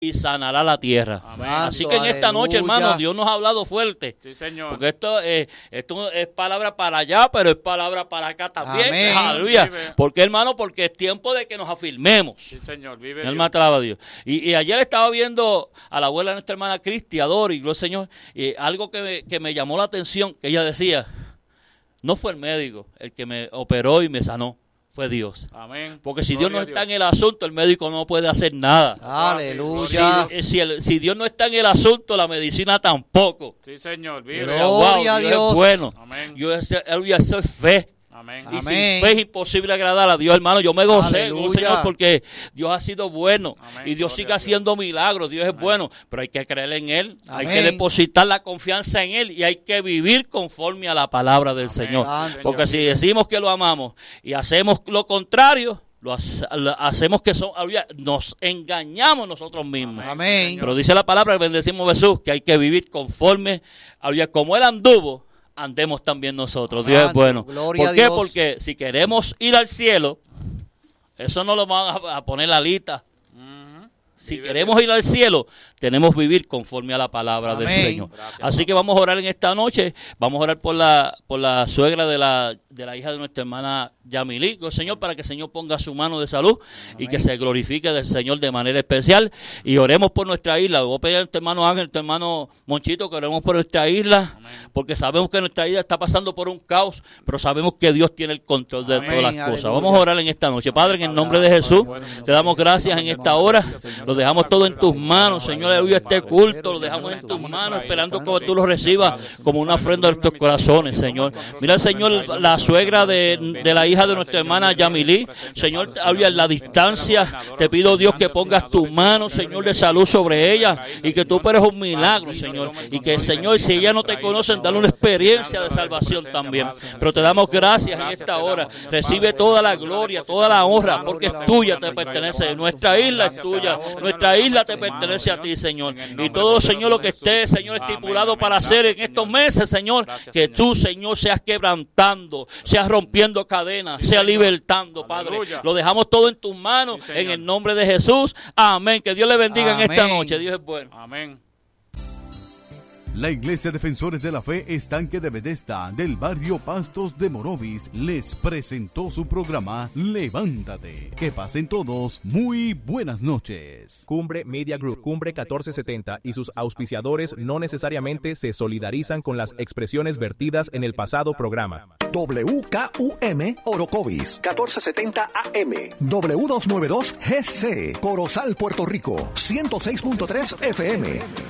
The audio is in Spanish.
y sanará la tierra. Amén. Así que en esta noche, hermano, Dios nos ha hablado fuerte. Sí, Señor. Porque esto es palabra para allá, pero es palabra para acá también. Amén. Aleluya. Vive. Porque, hermano, porque es tiempo de que nos afirmemos. Sí, Señor. Vive El Dios. alma alaba a Dios. Y ayer estaba viendo a la abuela de nuestra hermana Cristi, adoro y gloria al Señor, y algo que me llamó la atención, que ella decía, no fue el médico el que me operó y me sanó, fue Dios. Amén. Porque si Gloria Dios no a está en el asunto, el médico no puede hacer nada. Aleluya. Si Dios no está en el asunto, la medicina tampoco. Sí, Señor. O Vive. sea, wow, Dios es bueno. Amén. Aleluya, eso es fe. Amén. Y sin Amén. fe es imposible agradar a Dios, hermano. Yo me gocé, Aleluya. Señor, porque Dios ha sido bueno. Amén. Y Dios Gloria sigue a haciendo milagros. Dios es Amén. bueno. Pero hay que creer en Él. Hay Amén. que depositar la confianza en Él. Y hay que vivir conforme a la palabra del Amén. Señor. Santo. Porque si decimos que lo amamos y hacemos lo contrario, hacemos que nos engañamos nosotros mismos. Amén. Pero dice la palabra, bendecimos a Jesús, que hay que vivir conforme, como Él anduvo, andemos también nosotros. Dios es Santo, bueno. gloria ¿Por qué? a Dios. Porque si queremos ir al cielo, eso no lo van a poner la lista. Si Vive queremos ir al cielo, tenemos que vivir conforme a la palabra del Amén. Señor. Gracias, Así que vamos a orar en esta noche. Vamos a orar por la suegra de la hija de nuestra hermana Yamilí. Señor, para que el Señor ponga su mano de salud y que se glorifique del Señor de manera especial. Y oremos por nuestra isla. Voy a pedir a nuestro hermano Ángel, a nuestro hermano Monchito, que oremos por nuestra isla. Amén. Porque sabemos que nuestra isla está pasando por un caos, pero sabemos que Dios tiene el control de Amén. todas las Aleluya. cosas. Vamos a orar en esta noche. Padre, en el nombre de Jesús, te damos gracias en esta hora. Lo dejamos todo en tus manos, Señor. Aleluya, este culto lo dejamos en tus manos, esperando que tú lo recibas como una ofrenda de nuestros corazones, Señor. Mira, Señor, la suegra de la hija de nuestra hermana Yamilí, Señor, aleluya, en la distancia, te pido, Dios, que pongas tu mano, Señor, de salud sobre ella y que tú operes un milagro, Señor. Y que, Señor, si ella no te conocen, dale una experiencia de salvación también. Pero te damos gracias en esta hora. Recibe toda la gloria, toda la honra, porque es tuya, te pertenece. Nuestra isla es tuya, nuestra isla te pertenece a ti, Señor. Y todo, Señor, lo que esté, Señor, estipulado para hacer en estos meses, Señor, que tú, Señor, seas quebrantando, seas rompiendo cadenas, seas libertando, Padre. Lo dejamos todo en tus manos, en el nombre de Jesús. Amén. Que Dios le bendiga en esta Amén. noche. Dios es bueno. Amén. La Iglesia Defensores de la Fe Estanque de Bethesda del barrio Pastos de Morovis les presentó su programa Levántate. Que pasen todos muy buenas noches. Cumbre Media Group, Cumbre 1470 y sus auspiciadores no necesariamente se solidarizan con las expresiones vertidas en el pasado programa. WKUM Orocovis 1470 AM, W292 GC Corozal, Puerto Rico 106.3 FM.